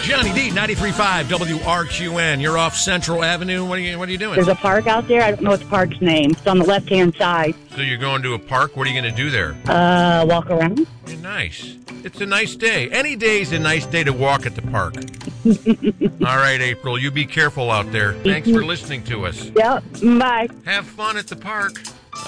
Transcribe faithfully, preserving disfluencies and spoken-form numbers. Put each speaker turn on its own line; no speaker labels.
Johnny D, ninety-three point five W R Q N. You're off Central Avenue. What are you What are you doing?
There's a park out there. I don't know what the park's name. It's on the left-hand side.
So you're going to a park. What are you going to do there?
Uh, walk around.
Hey, nice. It's a nice day. Any day's a nice day to walk at the park. All right, April. You be careful out there. Thanks for listening to us.
Yep. Bye.
Have fun at the park.